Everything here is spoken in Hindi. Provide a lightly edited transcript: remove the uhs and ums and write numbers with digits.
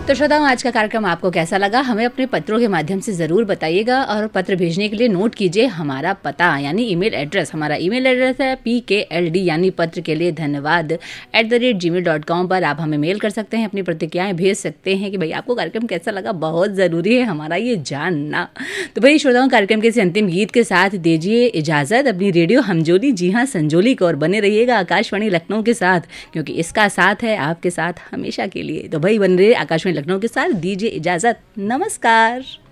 तो श्रोताओं, आज का कार्यक्रम आपको कैसा लगा हमें अपने पत्रों के माध्यम से ज़रूर बताइएगा। और पत्र भेजने के लिए नोट कीजिए हमारा पता यानी ईमेल एड्रेस। हमारा ईमेल एड्रेस है PKLD यानी पत्र के लिए धन्यवाद @gmail.com पर आप हमें मेल कर सकते हैं, अपनी प्रतिक्रियाएं भेज सकते हैं कि भाई आपको कार्यक्रम कैसा लगा। बहुत ज़रूरी है हमारा ये जानना। तो भाई श्रोताओं, कार्यक्रम के इस अंतिम गीत के साथ दीजिए इजाज़त अपनी रेडियो हमजोली, जी हाँ संजोली को, और बने रहिएगा आकाशवाणी लखनऊ के साथ, क्योंकि इसका साथ है आपके साथ हमेशा के लिए। तो भाई बन रहे आकाशवाणी लखनऊ के साथ, दीजिए इजाजत, नमस्कार।